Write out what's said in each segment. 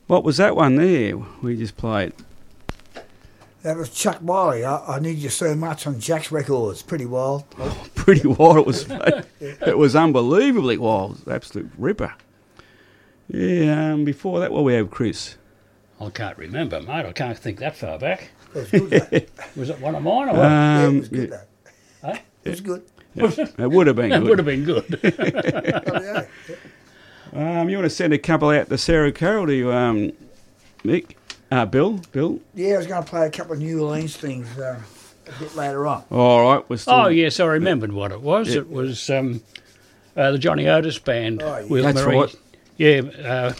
What was that one there we just played? That was Chuck Wiley. I Need You So Much on Jack's Records. Pretty wild. Pretty wild. It was unbelievably wild. Absolute ripper. Yeah, before that, what we have, Chris? I can't remember, mate. I can't think that far back. It was good, that. Was it one of mine or what? Yeah, it was good, that. Huh? It was good. It would have been It good. would have been good. Oh, yeah. You want to send a couple out to Sarah Carroll, do you, Mick? Bill? Yeah, I was going to play a couple of New Orleans things a bit later on. All right. We're still... Oh, yes, I remembered what it was. Yeah. It was the Johnny Otis Band. Oh, yeah. With That's Marie. right. Yeah.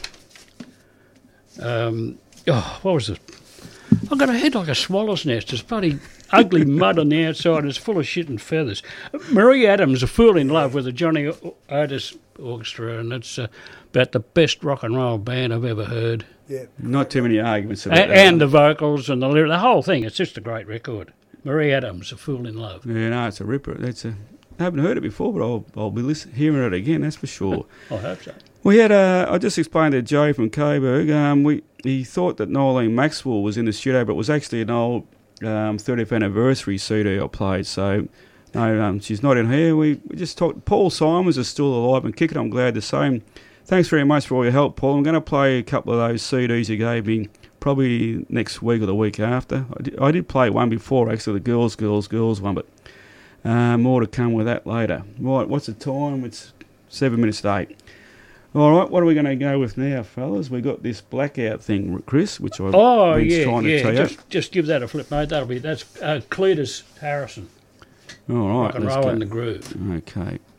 What was it? I've got a head like a swallow's nest. It's bloody ugly mud on the outside. It's full of shit and feathers. Marie Adams, A Fool in Love with the Johnny Otis Orchestra, and it's about the best rock and roll band I've ever heard. Yeah. Not too many arguments about that. And the vocals and the whole thing. It's just a great record. Marie Adams, A Fool in Love. Yeah, no, it's a ripper. I haven't heard it before, but I'll be hearing it again, that's for sure. I hope so. We had, I just explained to Joe from Coburg, he thought that Nolene Maxwell was in the studio, but it was actually an old 30th anniversary CD I played, so no, she's not in here. We just talked. Paul Simons is still alive and kicking, I'm glad to say. Thanks very much for all your help, Paul. I'm going to play a couple of those CDs you gave me probably next week or the week after. I did play one before, actually, the Girls one, but more to come with that later. Right, what's the time? It's 7 minutes to 8. All right, what are we going to go with now, fellas? We got this blackout thing, Chris, which I've been trying to tell you. Just give that a flip, mate. That's Cletus Harrison. All right, Rock and Roll in the Groove. Okay.